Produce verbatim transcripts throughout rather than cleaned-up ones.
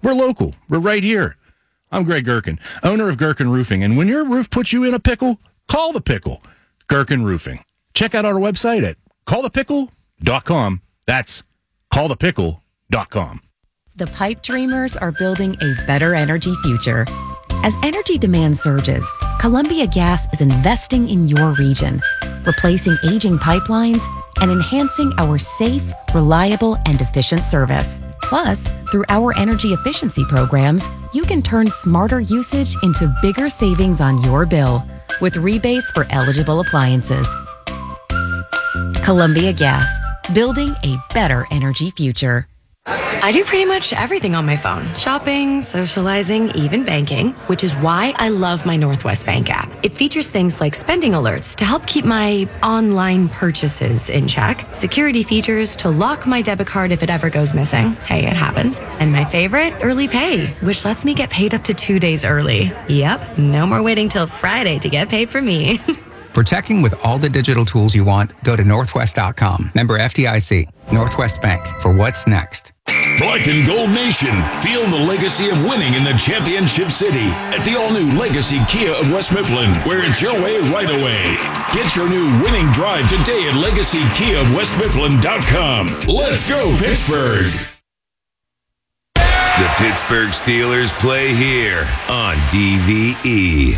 We're local. We're right here. I'm Greg Gherkin, owner of Gherkin Roofing. And when your roof puts you in a pickle, call the pickle. Gherkin Roofing. Check out our website at call the pickle dot com. That's call the pickle dot com. The pipe dreamers are building a better energy future. As energy demand surges, Columbia Gas is investing in your region, replacing aging pipelines and enhancing our safe, reliable, and efficient service. Plus, through our energy efficiency programs, you can turn smarter usage into bigger savings on your bill with rebates for eligible appliances. Columbia Gas, building a better energy future. I do pretty much everything on my phone. Shopping, socializing, even banking, which is why I love my Northwest Bank app. It features things like spending alerts to help keep my online purchases in check, security features to lock my debit card if it ever goes missing. Hey, it happens. And my favorite, early pay, which lets me get paid up to two days early. Yep, no more waiting till Friday to get paid for me. For checking with all the digital tools you want, go to northwest dot com. Member F D I C. Northwest Bank. For what's next. Black and Gold Nation. Feel the legacy of winning in the championship city at the all-new Legacy Kia of West Mifflin, where it's your way right away. Get your new winning drive today at legacy kia of west mifflin dot com. Let's go, Pittsburgh. The Pittsburgh Steelers play here on D V E.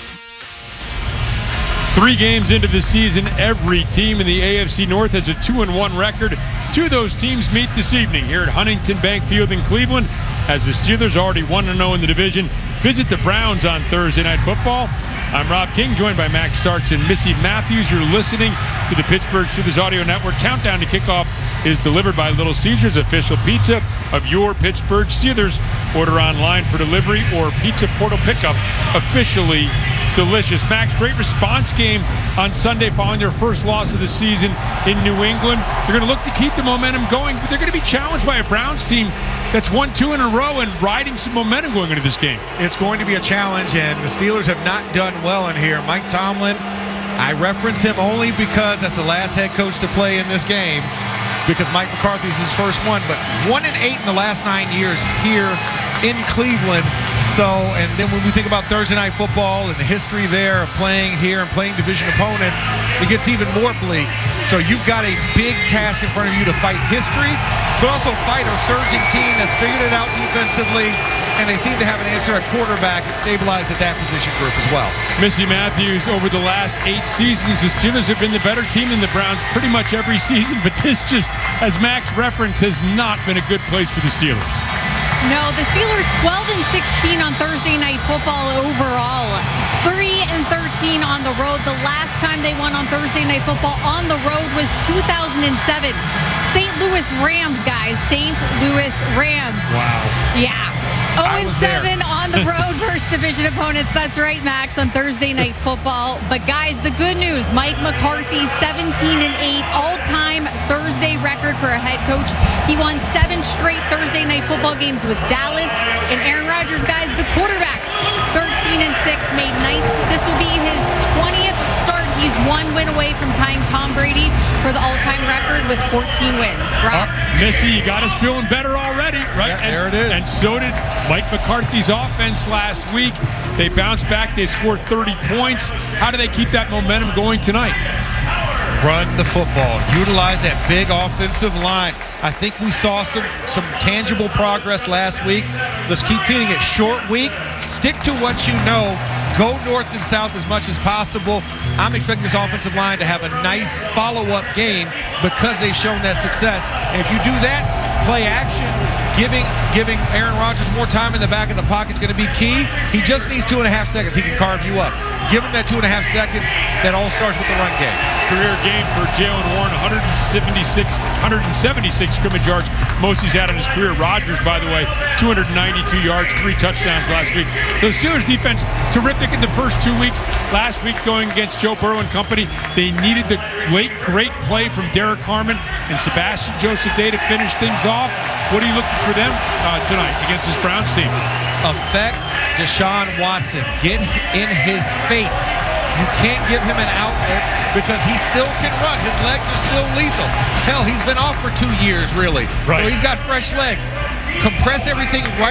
Three games into the season, every team in the A F C North has a two and one record. Two of those teams meet this evening here at Huntington Bank Field in Cleveland, as the Steelers are already one and oh in the division. Visit the Browns on Thursday Night Football. I'm Rob King, joined by Max Starks and Missy Matthews. You're listening to the Pittsburgh Steelers Audio Network. Countdown to kickoff is delivered by Little Caesars, official pizza of your Pittsburgh Steelers. Order online for delivery or Pizza Portal pickup. Officially delicious. Max, great response game on Sunday following their first loss of the season in New England. They're going to look to keep the momentum going, but they're going to be challenged by a Browns team that's won two in a row and riding some momentum going into this game. It's going to be a challenge, and the Steelers have not done well in here. Mike Tomlin, I reference him only because that's the last head coach to play in this game, because Mike McCarthy's his first one, but one and eight in the last nine years here in Cleveland. So, and then when we think about Thursday Night Football and the history there of playing here and playing division opponents, it gets even more bleak. So you've got a big task in front of you to fight history, but also fight a surging team that's figured it out defensively, and they seem to have an answer at quarterback and stabilized at that position group as well. Missy Matthews, over the last eight seasons, the Steelers have been the better team than the Browns pretty much every season, but this just, as Max referenced, has not been a good place for the Steelers. No, the Steelers twelve and sixteen on Thursday Night Football overall. three and thirteen on the road. The last time they won on Thursday Night Football on the road was two thousand seven. Saint Louis Rams, guys. Saint Louis Rams. Wow. Yeah. oh and seven on the road versus division opponents. That's right, Max, on Thursday Night Football. But, guys, the good news, Mike McCarthy, seventeen and eight, all-time Thursday record for a head coach. He won seven straight Thursday Night Football games with Dallas. And Aaron Rodgers, guys, the quarterback, thirteen and six, made nineteen. This will be his twentieth start. He's one win away from tying Tom Brady for the all-time record with fourteen wins. Rob? Uh, Missy, you got us feeling better already, right? Yeah, and, there it is. And so did Mike McCarthy's offense last week. They bounced back. They scored thirty points. How do they keep that momentum going tonight? Run the football. Utilize that big offensive line. I think we saw some, some tangible progress last week. Let's keep feeding it. Short week. Stick to what you know. Go north and south as much as possible. I'm expecting this offensive line to have a nice follow-up game because they've shown that success. And if you do that, play action, giving giving Aaron Rodgers more time in the back of the pocket is going to be key. He just needs two and a half seconds. He can carve you up. Give him that two and a half seconds. That all starts with the run game. Career game for Jaylen Warren, one seventy-six, one seventy-six scrimmage yards, most he's had in his career. Rodgers, by the way, two ninety-two yards, three touchdowns last week. The Steelers defense, terrific in the first two weeks. Last week going against Joe Burrow and company, they needed the late great play from Derek Harmon and Sebastian Joseph Day to finish things off. What are you looking for them uh, tonight against this Browns team? Affect Deshaun Watson. Get in his face. You can't give him an outlet because he still can run. His legs are still lethal. Hell, he's been off for two years, really. Right. So he's got fresh legs. Compress everything right